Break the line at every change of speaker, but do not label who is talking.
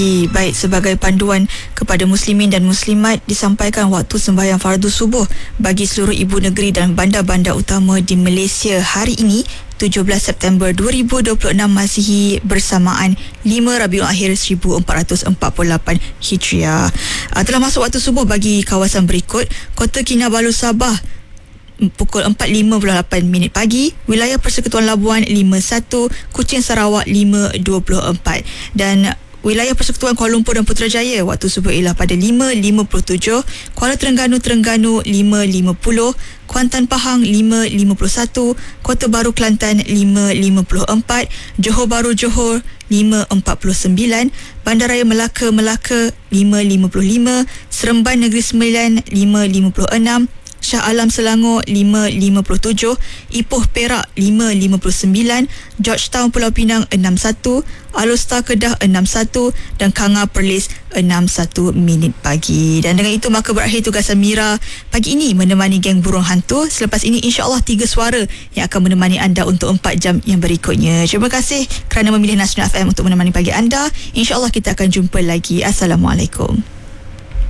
Baik, sebagai panduan kepada muslimin dan muslimat, disampaikan waktu sembahyang fardu subuh bagi seluruh ibu negeri dan bandar-bandar utama di Malaysia hari ini 17 September 2026 Masihi bersamaan 5 Rabiul Akhir 1448 Hijriah. Telah masuk waktu subuh bagi kawasan berikut: Kota Kinabalu Sabah pukul 4.58 pagi, wilayah Persekutuan Labuan 5.1, Kuching Sarawak 5.24, dan wilayah Persekutuan Kuala Lumpur dan Putrajaya waktu subuh ialah pada 5.57, Kuala Terengganu 5.50, Kuantan Pahang 5.51, Kota Baru Kelantan 5.54, Johor Bahru Johor 5.49, Bandaraya Melaka 5.55, Seremban Negeri Sembilan 5.56, Shah Alam Selangor 5.57, Ipoh Perak 5.59, Georgetown Pulau Pinang 61, Alor Kedah 61 dan Kanga Perlis 6.1 pagi. Dan dengan itu maka berakhir tugasan Mira pagi ini menemani geng burung hantu. Selepas ini insya-Allah 3 suara yang akan menemani anda untuk 4 jam yang berikutnya. Terima kasih kerana memilih Nasional FM untuk menemani pagi anda. Insya-Allah kita akan jumpa lagi. Assalamualaikum.